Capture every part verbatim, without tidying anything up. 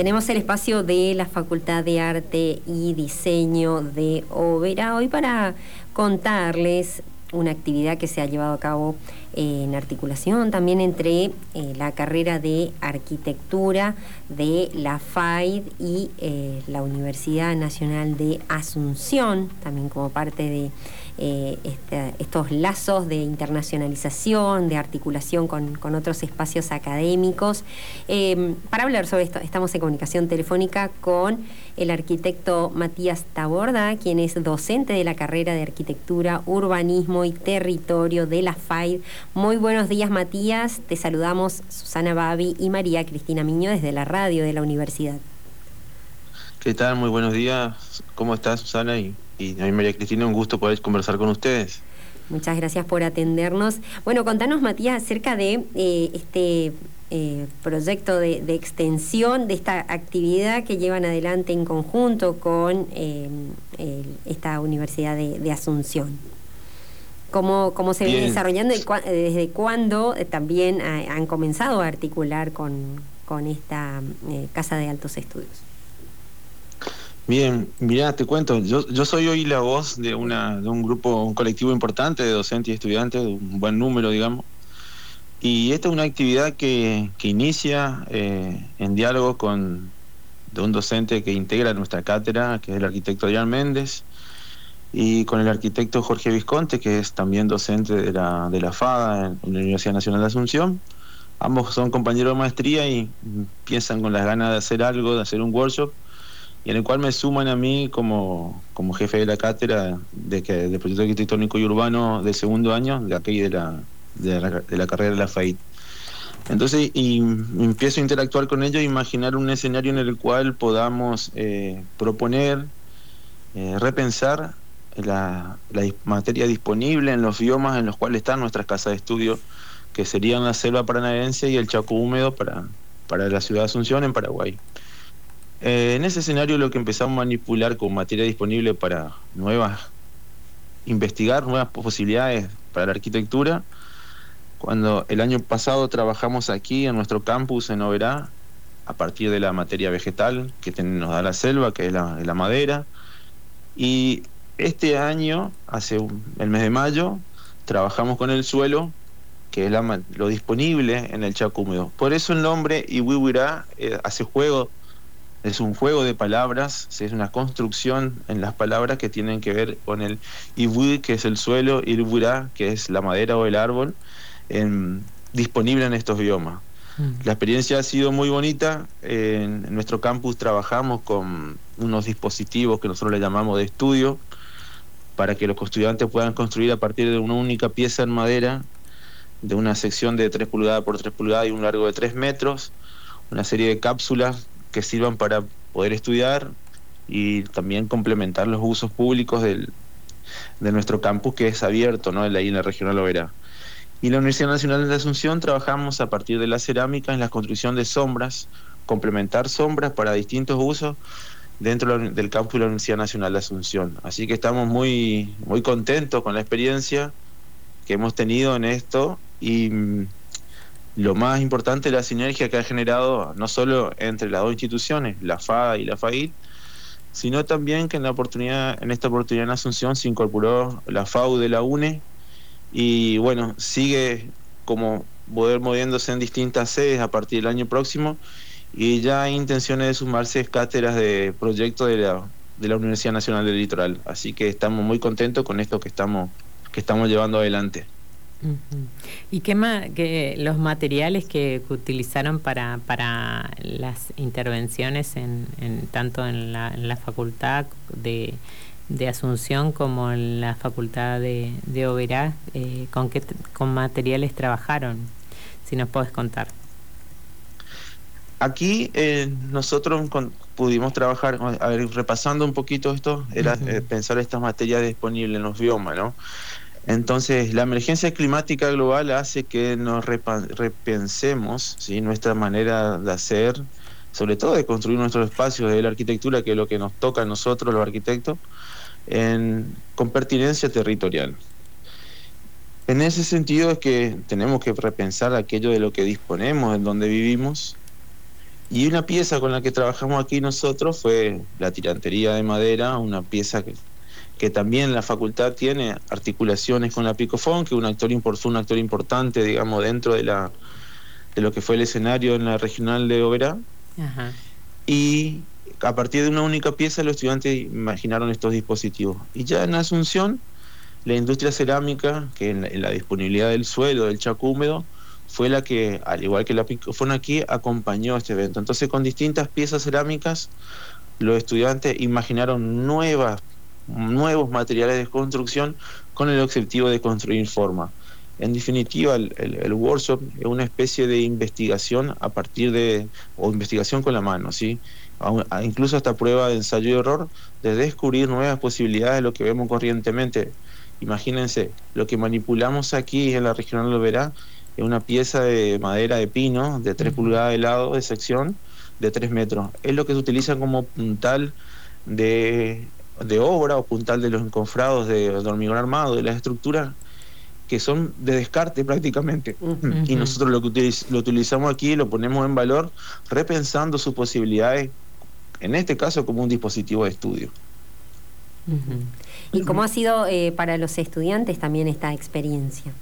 Tenemos el espacio de la Facultad de Arte y Diseño de Oberá hoy para contarles una actividad que se ha llevado a cabo eh, en articulación también entre eh, la carrera de arquitectura de la FAID y eh, la Universidad Nacional de Asunción, también como parte de eh, este, estos lazos de internacionalización, de articulación con, con otros espacios académicos. Eh, para hablar sobre esto, estamos en comunicación telefónica con el arquitecto Matías Taborda, quien es docente de la carrera de Arquitectura, Urbanismo y Territorio de la FAID. Muy buenos días, Matías. Te saludamos Susana Babi y María Cristina Miño desde la radio de la universidad. ¿Qué tal? Muy buenos días. ¿Cómo estás, Susana? Y, y a mí, María Cristina, un gusto poder conversar con ustedes. Muchas gracias por atendernos. Bueno, contanos, Matías, acerca de eh, este eh, proyecto de, de extensión de esta actividad que llevan adelante en conjunto con eh, el, esta Universidad de, de Asunción. ¿Cómo, cómo se viene desarrollando y cua, desde cuándo eh, también eh, han comenzado a articular con, con esta eh, Casa de Altos Estudios? Bien, mirá, te cuento, yo, yo soy hoy la voz de, una, de un grupo, un colectivo importante de docentes y estudiantes, un buen número, digamos, y esta es una actividad que, que inicia eh, en diálogo con de un docente que integra nuestra cátedra, que es el arquitecto Adrián Méndez, y con el arquitecto Jorge Visconte, que es también docente de la, de la FADA en la Universidad Nacional de Asunción. Ambos son compañeros de maestría y empiezan con las ganas de hacer algo, de hacer un workshop, y en el cual me suman a mí como, como jefe de la cátedra de, que, de proyecto arquitectónico y urbano del segundo año, de aquí de la, de la, de la carrera de la FAID. Entonces y, empiezo a interactuar con ellos e imaginar un escenario en el cual podamos eh, proponer, eh, repensar la, la materia disponible en los biomas en los cuales están nuestras casas de estudio, que serían la selva paranaense y el Chaco húmedo para, para la ciudad de Asunción, en Paraguay. Eh, en ese escenario lo que empezamos a manipular con materia disponible para nuevas, investigar nuevas posibilidades para la arquitectura. Cuando el año pasado trabajamos aquí en nuestro campus en Oberá, a partir de la materia vegetal que nos da la selva, que es la, la madera, y este año, hace un, el mes de mayo, trabajamos con el suelo, que es la, lo disponible en el Chaco húmedo. Por eso el nombre Iwiwirá eh, hace juego. Es un juego de palabras, es una construcción en las palabras que tienen que ver con el Iwi, que es el suelo, y el Wirá, que es la madera o el árbol, en, disponible en estos biomas. Mm. La experiencia ha sido muy bonita. En, en nuestro campus trabajamos con unos dispositivos que nosotros le llamamos de estudio, para que los estudiantes puedan construir a partir de una única pieza en madera, de una sección de tres pulgadas por tres pulgadas y un largo de tres metros, una serie de cápsulas que sirvan para poder estudiar y también complementar los usos públicos del, de nuestro campus, que es abierto, ¿no?, ahí en la Regional Oberá. Y en la Universidad Nacional de Asunción trabajamos a partir de la cerámica en la construcción de sombras, complementar sombras para distintos usos dentro del campus de la Universidad Nacional de Asunción. Así que estamos muy, muy contentos con la experiencia que hemos tenido en esto, y lo más importante es la sinergia que ha generado no solo entre las dos instituciones, la FADA y la FAID, sino también que en la oportunidad, en esta oportunidad en Asunción se incorporó la FAU de la UNE, y bueno, sigue como poder moviéndose en distintas sedes a partir del año próximo, y ya hay intenciones de sumarse cátedras de proyectos de la, de la Universidad Nacional del Litoral. Así que estamos muy contentos con esto que estamos, que estamos llevando adelante. Uh-huh. ¿Y qué ma que los materiales que, que utilizaron para, para las intervenciones en, en tanto en la, en la facultad de, de Asunción como en la facultad de, de Oberá, eh, con qué con materiales trabajaron? Si nos podés contar. Aquí eh, nosotros con, pudimos trabajar, a ver, repasando un poquito esto, era uh-huh. eh, pensar estas materias disponibles en los biomas, ¿no? Entonces, la emergencia climática global hace que nos repensemos, ¿sí?, nuestra manera de hacer, sobre todo de construir nuestros espacios de la arquitectura, que es lo que nos toca a nosotros los arquitectos, en, con pertinencia territorial. En ese sentido es que tenemos que repensar aquello de lo que disponemos, en donde vivimos, Y una pieza con la que trabajamos aquí nosotros fue la tirantería de madera, una pieza que, que también la facultad tiene articulaciones con la picofón, que un actor, fue un actor importante, digamos, dentro de, la, de lo que fue el escenario en la regional de Oberá. Ajá. Y a partir de una única pieza los estudiantes imaginaron estos dispositivos. Y ya en Asunción, la industria cerámica, que en la, en la disponibilidad del suelo, del chaco húmedo, fue la que, al igual que la picofón aquí, acompañó este evento. Entonces, con distintas piezas cerámicas, los estudiantes imaginaron nuevas, nuevos materiales de construcción con el objetivo de construir forma. En definitiva, el, el, el workshop es una especie de investigación a partir de, o investigación con la mano, ¿sí? A, a, incluso hasta prueba de ensayo y error, de descubrir nuevas posibilidades de lo que vemos corrientemente. Imagínense, lo que manipulamos aquí en la regional de Oberá es una pieza de madera de pino de tres pulgadas de lado de sección de tres metros. Es lo que se utiliza como puntal de, de obra o puntal de los encofrados de, de hormigón armado, de las estructuras que son de descarte prácticamente. Uh-huh. Y nosotros lo que utiliz, lo utilizamos aquí, lo ponemos en valor, repensando sus posibilidades, en este caso como un dispositivo de estudio. Uh-huh. ¿Y cómo ha sido eh, para los estudiantes también esta experiencia?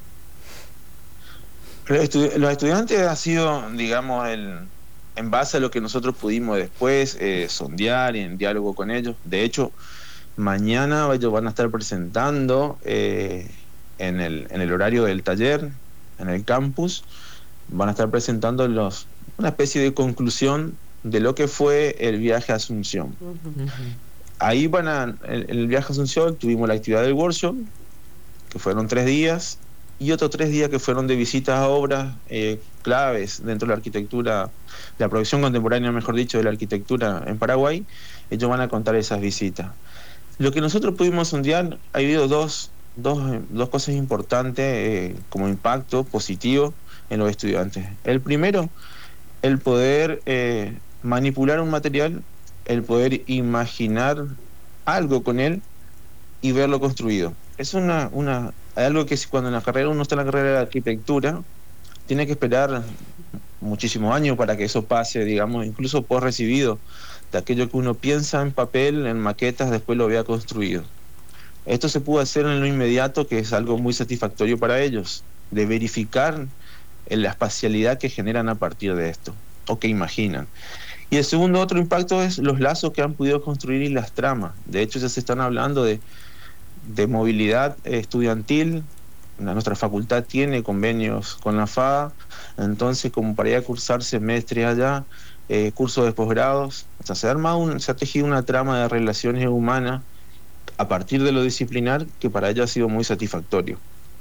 Los, estu los estudiantes ha sido, digamos, el, en base a lo que nosotros pudimos después eh, sondear y en diálogo con ellos. De hecho, mañana ellos van a estar presentando eh, en, el, en el horario del taller, en el campus, van a estar presentando los, una especie de conclusión de lo que fue el viaje a Asunción. Uh-huh. Ahí van a, en el viaje a Asunción tuvimos la actividad del workshop, que fueron tres días, y otros tres días que fueron de visitas a obras eh, claves dentro de la arquitectura, de la producción contemporánea, mejor dicho, de la arquitectura en Paraguay. Ellos van a contar esas visitas. Lo que nosotros pudimos sondear, ha habido dos, dos, dos cosas importantes eh, como impacto positivo en los estudiantes. El primero, el poder eh, manipular un material, el poder imaginar algo con él y verlo construido. Es una, una algo que cuando en la carrera uno está en la carrera de arquitectura, tiene que esperar muchísimos años para que eso pase, digamos, incluso por recibido, de aquello que uno piensa en papel, en maquetas, después lo vea construido. Esto se pudo hacer en lo inmediato, que es algo muy satisfactorio para ellos, de verificar en la espacialidad que generan a partir de esto, o que imaginan. Y el segundo otro impacto es los lazos que han podido construir y las tramas. De hecho, ya se están hablando de de movilidad estudiantil. Nuestra facultad tiene convenios con la F A D, entonces como para ir a cursar semestres allá, eh, cursos de posgrados, o sea, se ha armado un, se ha tejido una trama de relaciones humanas a partir de lo disciplinar que para ella ha sido muy satisfactorio.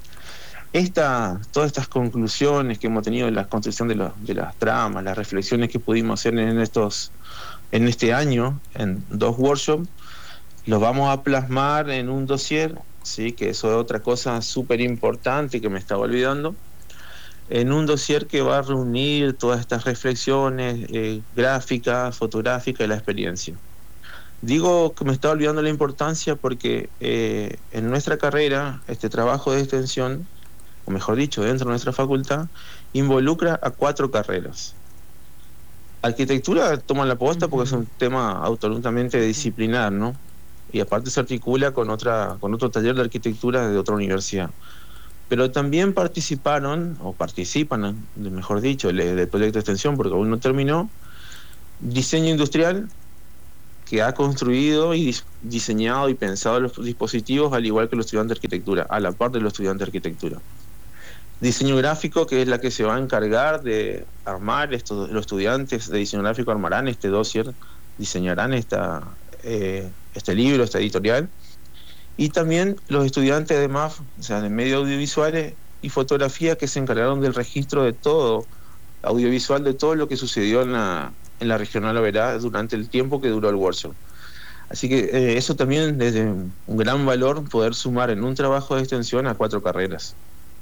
Esta, todas estas conclusiones que hemos tenido en la construcción de, lo, de las tramas, las reflexiones que pudimos hacer en estos, en este año, en dos workshops, los vamos a plasmar en un dossier, ¿sí? Que eso es otra cosa súper importante que me estaba olvidando, en un dossier que va a reunir todas estas reflexiones eh, gráficas, fotográficas de la experiencia. Digo que me estaba olvidando la importancia porque eh, en nuestra carrera, este trabajo de extensión, o mejor dicho, dentro de nuestra facultad, involucra a cuatro carreras. Arquitectura toma la posta porque es un tema absolutamente disciplinar, ¿no? Y aparte se articula con otra con otro taller de arquitectura de otra universidad. Pero también participaron, o participan, mejor dicho, del proyecto de extensión, porque aún no terminó, diseño industrial, que ha construido y diseñado y pensado los dispositivos al igual que los estudiantes de arquitectura, a la par de los estudiantes de arquitectura. Diseño gráfico, que es la que se va a encargar de armar, estos, los estudiantes de diseño gráfico armarán este dossier, diseñarán esta... Eh, este libro, esta editorial, y también los estudiantes de M A F, o sea, de medios audiovisuales y fotografía, que se encargaron del registro de todo, audiovisual, de todo lo que sucedió en la, en la regional Oberá durante el tiempo que duró el workshop. Así que eh, eso también es de un gran valor, poder sumar en un trabajo de extensión a cuatro carreras.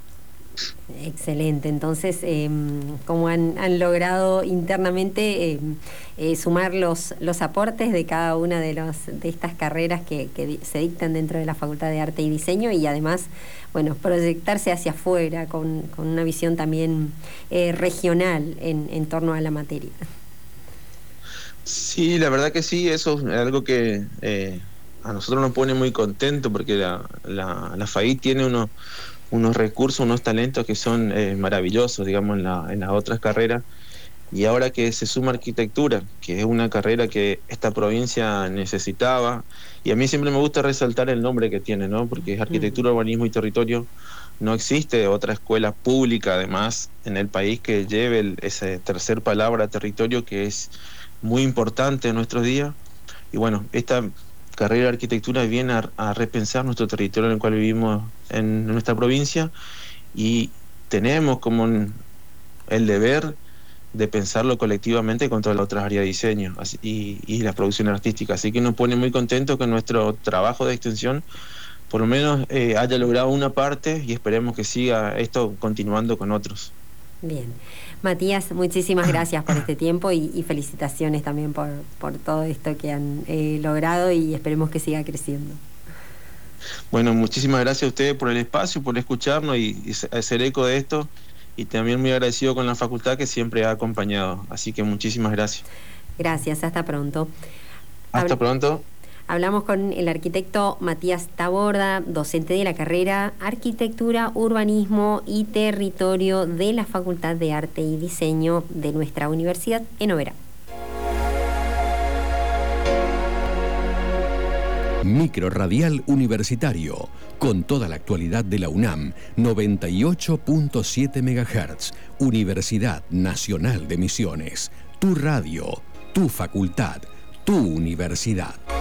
Excelente. Entonces, eh, como han, han logrado internamente eh, eh, sumar los, los aportes de cada una de, los, de estas carreras que, que se dictan dentro de la Facultad de Arte y Diseño, y además, bueno, proyectarse hacia afuera con, con una visión también eh, regional en, en torno a la materia. Sí, la verdad que sí, eso es algo que eh, a nosotros nos pone muy contentos, porque la, la, la F A I tiene unos, unos recursos, unos talentos que son eh, maravillosos, digamos, en, la, en las otras carreras. Y ahora que se suma arquitectura, que es una carrera que esta provincia necesitaba, y a mí siempre me gusta resaltar el nombre que tiene, ¿no? Porque es arquitectura, urbanismo y territorio. No existe otra escuela pública, además, en el país que lleve el, esa tercer palabra, territorio, que es muy importante en nuestros días. Y bueno, esta carrera de arquitectura viene a, a repensar nuestro territorio en el cual vivimos en nuestra provincia, y tenemos como el deber de pensarlo colectivamente con todas las otras áreas de diseño así, y, y la producción artística. Así que nos pone muy contentos que nuestro trabajo de extensión por lo menos eh, haya logrado una parte, y esperemos que siga esto continuando con otros. Bien. Matías, muchísimas gracias por este tiempo y, y felicitaciones también por, por todo esto que han eh, logrado, y esperemos que siga creciendo. Bueno, muchísimas gracias a ustedes por el espacio, por escucharnos y, y hacer eco de esto. Y también muy agradecido con la facultad que siempre ha acompañado. Así que muchísimas gracias. Gracias, hasta pronto. Hasta Habl- pronto. Hablamos con el arquitecto Matías Taborda, docente de la carrera Arquitectura, Urbanismo y Territorio de la Facultad de Arte y Diseño de nuestra universidad en Oberá. Microrradial Universitario, con toda la actualidad de la UNAM, noventa y ocho punto siete megahertz, Universidad Nacional de Misiones. Tu radio, tu facultad, tu universidad.